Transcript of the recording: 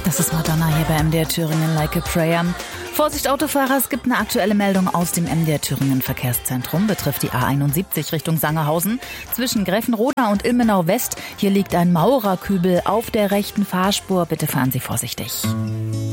Das ist Madonna hier bei MDR Thüringen, Like a Prayer. Vorsicht Autofahrer, es gibt eine aktuelle Meldung aus dem MDR Thüringen Verkehrszentrum. Betrifft die A71 Richtung Sangerhausen. Zwischen Gräfenroda und Ilmenau West. Hier liegt ein Maurerkübel auf der rechten Fahrspur. Bitte fahren Sie vorsichtig.